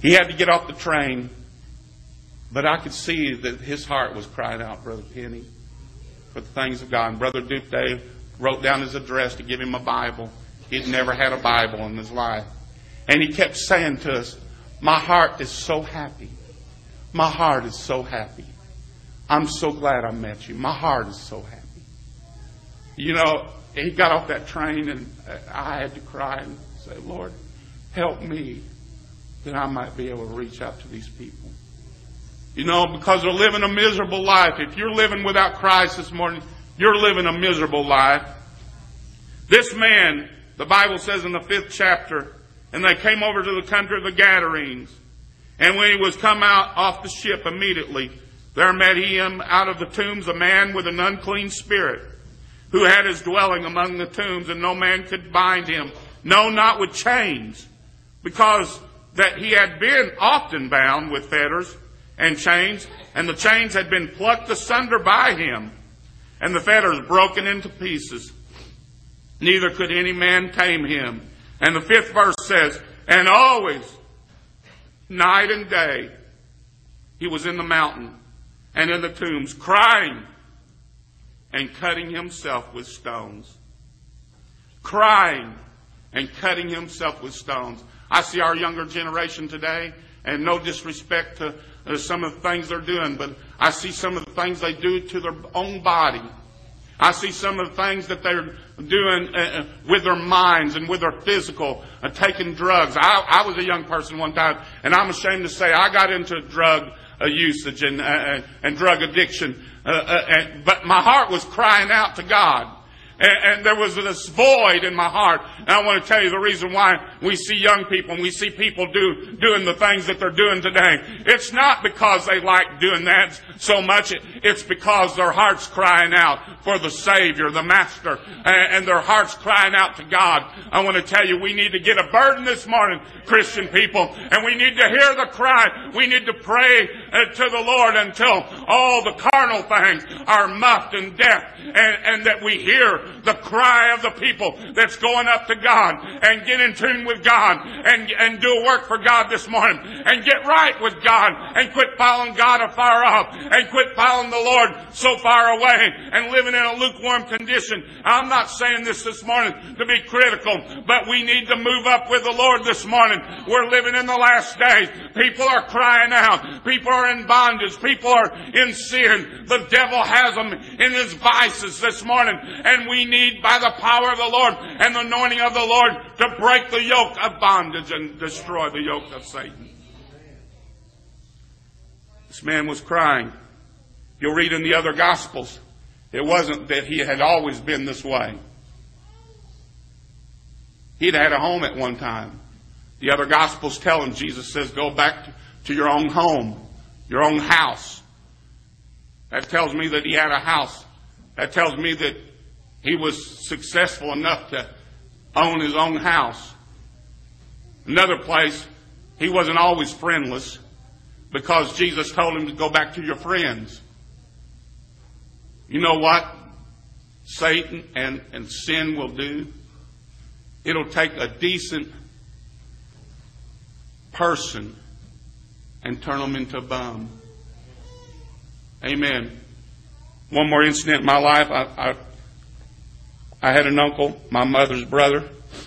He had to get off the train, but I could see that his heart was crying out, Brother Penny, for the things of God. And Brother Duke Day wrote down his address to give him a Bible. He'd never had a Bible in his life. And he kept saying to us, my heart is so happy. My heart is so happy. I'm so glad I met you. My heart is so happy. You know, he got off that train and I had to cry and say, Lord, help me that I might be able to reach out to these people. You know, because they're living a miserable life. If you're living without Christ this morning, you're living a miserable life. This man, the Bible says in the 5th chapter, and they came over to the country of the Gadarenes. And when he was come out off the ship immediately, there met him out of the tombs a man with an unclean spirit, who had his dwelling among the tombs, and no man could bind him, no, not with chains, because that he had been often bound with fetters and chains, and the chains had been plucked asunder by him, and the fetters broken into pieces. Neither could any man tame him. And the 5th verse says, and always, night and day, he was in the mountain and in the tombs, crying and cutting himself with stones. Crying and cutting himself with stones. I see our younger generation today, and no disrespect to some of the things they're doing, but I see some of the things they do to their own body. I see some of the things that they're doing with their minds and with their physical, taking drugs. I was a young person one time, and I'm ashamed to say I got into drug usage and drug addiction. But my heart was crying out to God. And there was this void in my heart. And I want to tell you the reason why we see young people and we see people doing the things that they're doing today. It's not because they like doing that so much. It's because their heart's crying out for the Savior, the Master, and their heart's crying out to God. I want to tell you, we need to get a burden this morning, Christian people, and we need to hear the cry. We need to pray to the Lord until all the carnal things are muffed in death, and that we hear the cry of the people that's going up to God and get in tune with God and do a work for God this morning and get right with God and quit following God afar off and quit following the Lord so far away and living in a lukewarm condition. I'm not saying this morning to be critical, but we need to move up with the Lord this morning. We're living in the last days. People are crying out. People are in bondage. People are in sin. The devil has them in his vices this morning, and we need, by the power of the Lord and the anointing of the Lord, to break the yoke of bondage and destroy the yoke of Satan. This man was crying. You'll read in the other Gospels, it wasn't that he had always been this way. He'd had a home at one time. The other Gospels tell him, Jesus says, go back to your own home, your own house. That tells me that he had a house. That tells me that he was successful enough to own his own house. Another place, he wasn't always friendless, because Jesus told him to go back to your friends. You know what Satan and sin will do? It'll take a decent person and turn them into a bum. Amen. One more incident in my life. I had an uncle, my mother's brother,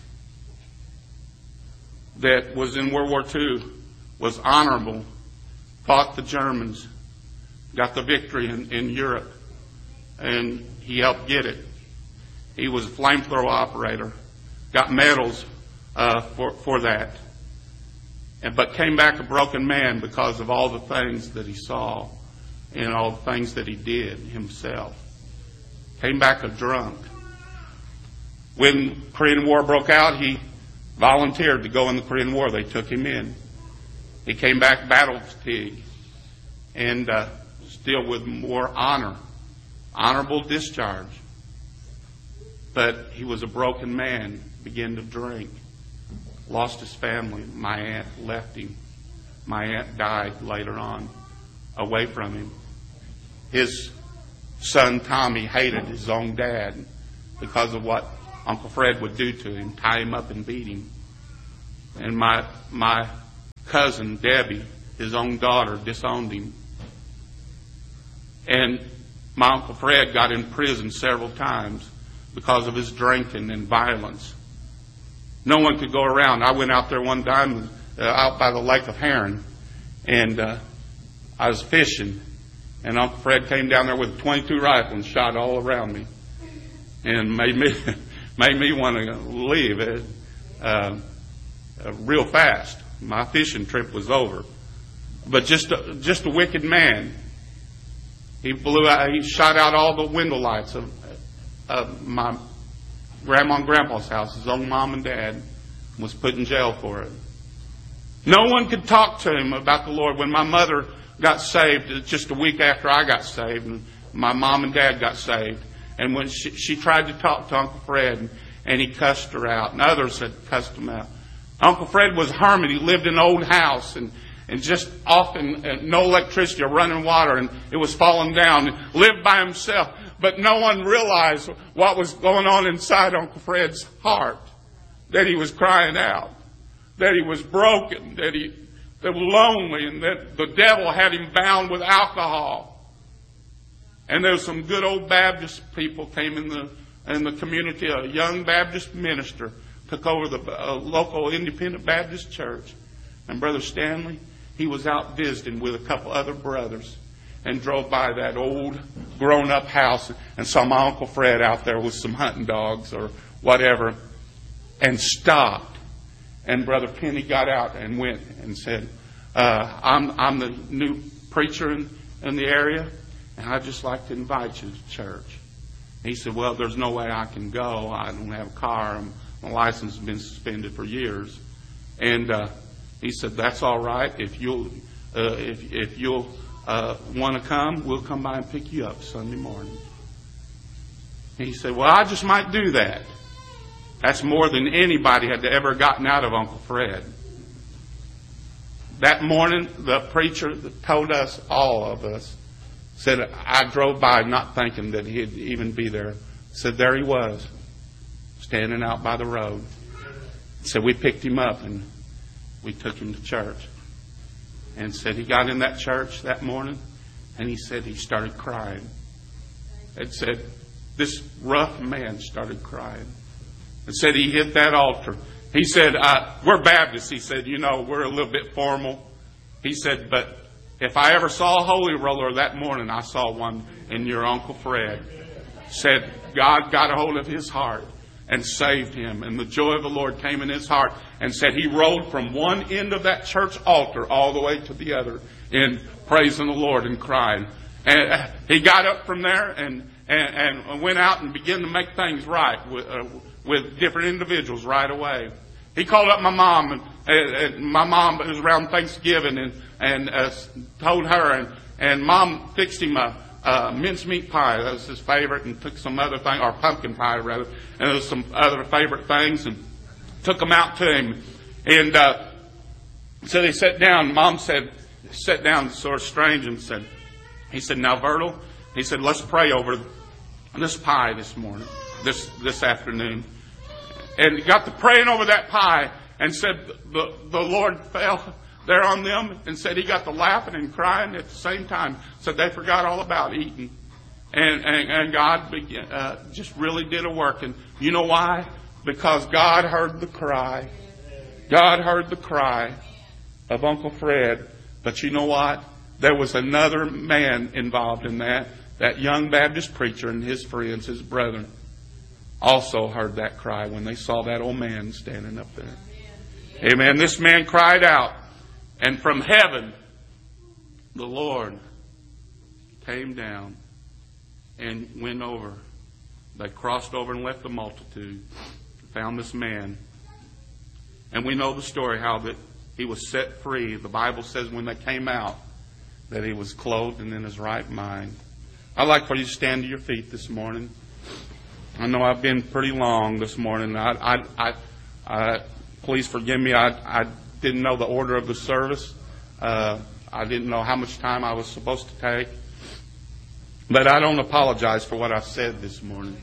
that was in World War II, was honorable, fought the Germans, got the victory in Europe, and he helped get it. He was a flamethrower operator, got medals for that, but came back a broken man because of all the things that he saw and all the things that he did himself. Came back a drunk. When the Korean War broke out, he volunteered to go in the Korean War. They took him in. He came back battle fatigued and still with more honor, honorable discharge. But he was a broken man, began to drink, lost his family. My aunt left him. My aunt died later on, away from him. His son Tommy hated his own dad because of what Uncle Fred would do to him, tie him up and beat him. And my cousin, Debbie, his own daughter, disowned him. And my Uncle Fred got in prison several times because of his drinking and violence. No one could go around. I went out there one time out by the Lake of Heron, and I was fishing, and Uncle Fred came down there with a .22 rifle and shot all around me, and made me want to leave real fast. My fishing trip was over. But just a wicked man. He shot out all the window lights of my grandma and grandpa's house. His own mom and dad was put in jail for it. No one could talk to him about the Lord. When my mother got saved, just a week after I got saved, and my mom and dad got saved, and when she tried to talk to Uncle Fred, and he cussed her out, and others had cussed him out. Uncle Fred was a hermit. He lived in an old house, and just often no electricity or running water, and it was falling down, and lived by himself. But no one realized what was going on inside Uncle Fred's heart, that he was crying out, that he was broken, that he was lonely, and that the devil had him bound with alcohol. And there was some good old Baptist people came in the community. A young Baptist minister took over the local independent Baptist church. And Brother Stanley, he was out visiting with a couple other brothers, and drove by that old grown-up house and saw my Uncle Fred out there with some hunting dogs or whatever, and stopped. And Brother Penny got out and went and said, I'm the new preacher in the area, and I'd just like to invite you to church. He said, well, there's no way I can go. I don't have a car. My license has been suspended for years. And he said, that's all right. If you'll want to come, we'll come by and pick you up Sunday morning. And he said, well, I just might do that. That's more than anybody had ever gotten out of Uncle Fred. That morning, the preacher that told us, all of us, said, I drove by not thinking that he'd even be there. Said, there he was, standing out by the road. Said, we picked him up and we took him to church. And said he got in that church that morning, and he said he started crying. And said this rough man started crying. And said he hit that altar. He said, we're Baptists. He said, we're a little bit formal. He said, but if I ever saw a holy roller that morning, I saw one in your Uncle Fred. Said God got a hold of his heart and saved him. And the joy of the Lord came in his heart. And said he rode from one end of that church altar all the way to the other in praising the Lord and crying. And he got up from there and went out and began to make things right with different individuals right away. He called up my mom, and my mom, it was around Thanksgiving, and told her, and Mom fixed him a mincemeat pie. That was his favorite, and took some other thing, or pumpkin pie rather, and there was some other favorite things, and took them out to him. And so they sat down. Mom sat down sort of strange and said, he said, now, Virtle, he said, let's pray over this pie this morning, this afternoon. And he got to praying over that pie, and said the Lord fell there on them, and said he got to laughing and crying at the same time. Said they forgot all about eating. And God just really did a work. And you know why? Because God heard the cry. God heard the cry of Uncle Fred. But you know what? There was another man involved in that. That young Baptist preacher and his friends, his brethren, also heard that cry when they saw that old man standing up there. Amen. This man cried out, and from heaven, the Lord came down and went over. They crossed over and left the multitude, found this man. And we know the story how that he was set free. The Bible says when they came out that he was clothed and in his right mind. I'd like for you to stand to your feet this morning. I know I've been pretty long this morning. Please forgive me. I didn't know the order of the service. I didn't know how much time I was supposed to take. But I don't apologize for what I said this morning.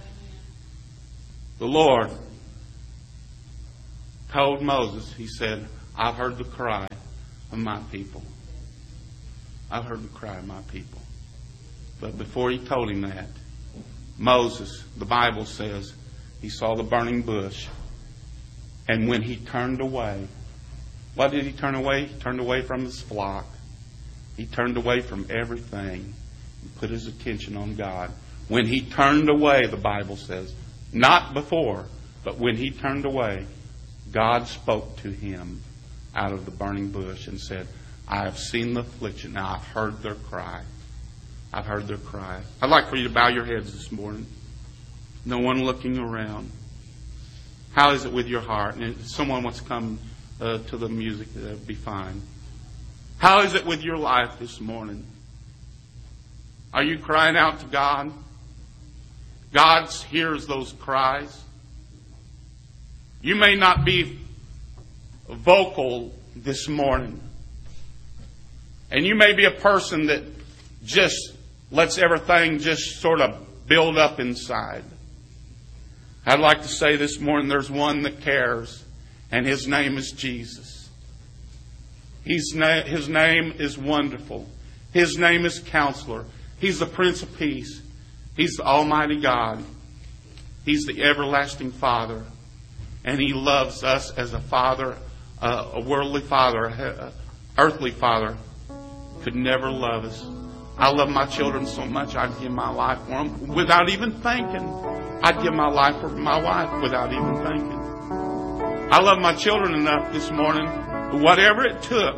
The Lord told Moses, he said, I've heard the cry of my people. I've heard the cry of my people. But before he told him that, Moses, the Bible says, he saw the burning bush. And when he turned away, what did he turn away? He turned away from his flock. He turned away from everything and put his attention on God. When he turned away, the Bible says, not before, but when he turned away, God spoke to him out of the burning bush and said, I have seen the affliction. Now I've heard their cry. I've heard their cry. I'd like for you to bow your heads this morning. No one looking around. How is it with your heart? And if someone wants to come to the music, that would be fine. How is it with your life this morning? Are you crying out to God? God hears those cries. You may not be vocal this morning. And you may be a person that just lets everything just sort of build up inside. I'd like to say this morning, there's one that cares, and His name is Jesus. His name is Wonderful. His name is Counselor. He's the Prince of Peace. He's the Almighty God. He's the Everlasting Father. And He loves us as a father, a worldly father, an earthly father could never love us. I love my children so much I'd give my life for them without even thinking. I'd give my life for my wife without even thinking. I love my children enough this morning, whatever it took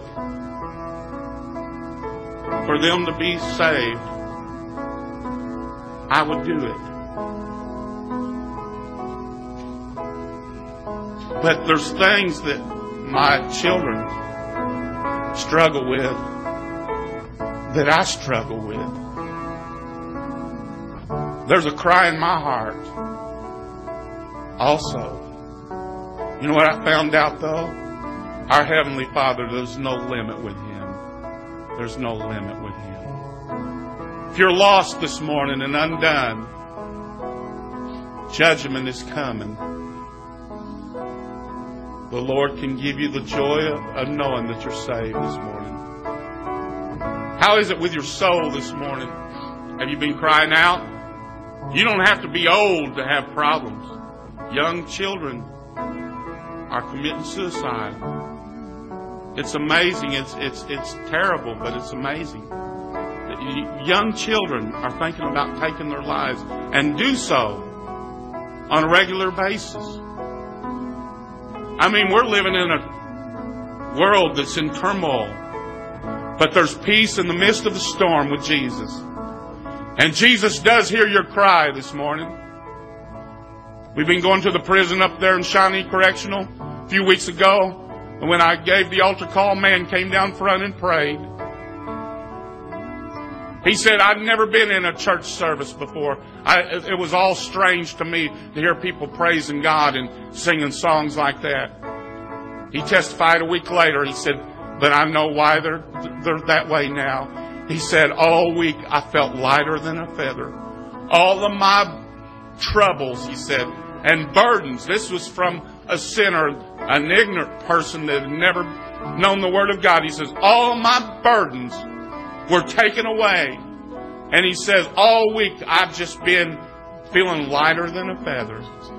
for them to be saved, I would do it. But there's things that my children struggle with that I struggle with. There's a cry in my heart also. You know what I found out though? Our Heavenly Father, there's no limit with Him. There's no limit with Him. If you're lost this morning and undone, judgment is coming. The Lord can give you the joy of knowing that you're saved this morning. How is it with your soul this morning? Have you been crying out? You don't have to be old to have problems. Young children are committing suicide. It's amazing. It's terrible, but it's amazing. Young children are thinking about taking their lives and do so on a regular basis. I mean, we're living in a world that's in turmoil, but there's peace in the midst of the storm with Jesus. And Jesus does hear your cry this morning. We've been going to the prison up there in Shawnee Correctional a few weeks ago. And when I gave the altar call, man came down front and prayed. He said, I'd never been in a church service before. It was all strange to me to hear people praising God and singing songs like that. He testified a week later. He said, but I know why they're that way now. He said, all week I felt lighter than a feather. All of my troubles, he said, and burdens. This was from a sinner, an ignorant person that had never known the Word of God. He says, all of my burdens were taken away. And he says, all week I've just been feeling lighter than a feather.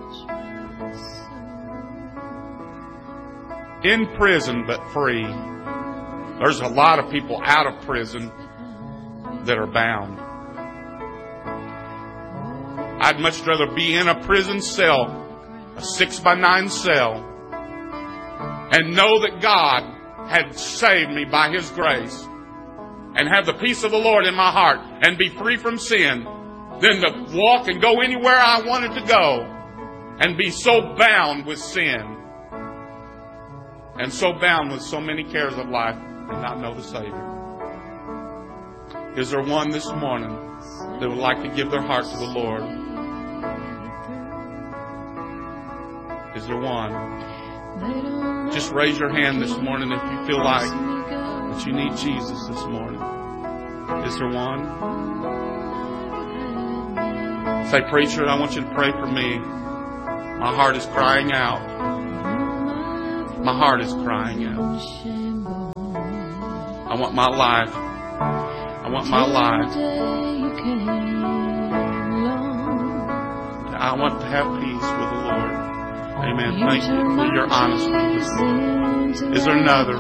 In prison but free. There's a lot of people out of prison that are bound. I'd much rather be in a prison cell, a 6x9 cell, and know that God had saved me by His grace and have the peace of the Lord in my heart and be free from sin than to walk and go anywhere I wanted to go and be so bound with sin and so bound with so many cares of life and not know the Savior. Is there one this morning that would like to give their heart to the Lord? Is there one? Just raise your hand this morning if you feel like that you need Jesus this morning. Is there one? Say, preacher, I want you to pray for me. My heart is crying out. My heart is crying out. I want my life. I want my life. I want to have peace with the Lord. Amen. Thank you for your honesty this morning. Is there another?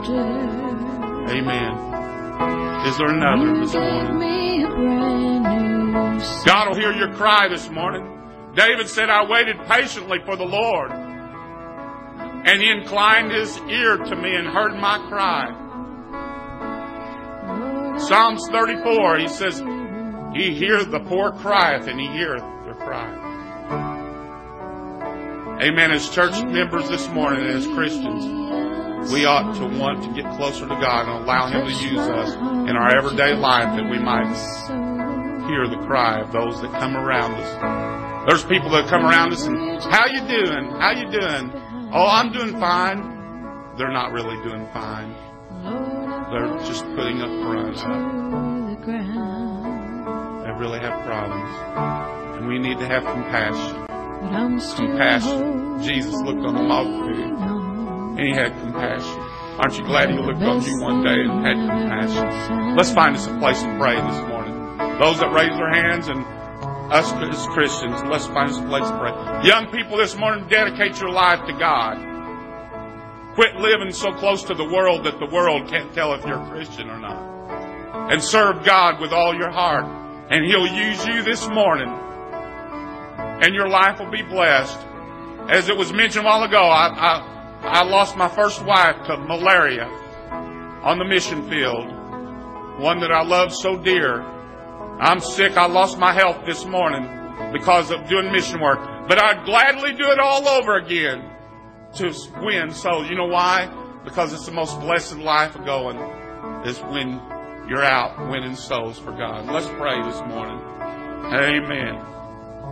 Amen. Is there another this morning? God will hear your cry this morning. David said, I waited patiently for the Lord, and He inclined His ear to me and heard my cry. Psalms 34, he says, He heareth the poor crieth, and He heareth their cry. Amen. As church members this morning, as Christians, we ought to want to get closer to God and allow Him to use us in our everyday life, that we might hear the cry of those that come around us. There's people that come around us and, how you doing? How you doing? Oh, I'm doing fine. They're not really doing fine. They're just putting up front. They really have problems. And we need to have compassion. Compassion. Jesus looked on the multitude, and He had compassion. Aren't you glad He looked on you one day and had compassion? Let's find us a place to pray this morning. Those that raise their hands, and us as Christians, let's find us a place to pray. Young people this morning, dedicate your life to God. Quit living so close to the world that the world can't tell if you're a Christian or not. And serve God with all your heart. And He'll use you this morning. And your life will be blessed. As it was mentioned a while ago, I lost my first wife to malaria on the mission field. One that I loved so dear. I'm sick. I lost my health this morning because of doing mission work. But I'd gladly do it all over again to win souls. You know why? Because it's the most blessed life of going is when you're out winning souls for God. Let's pray this morning. Amen.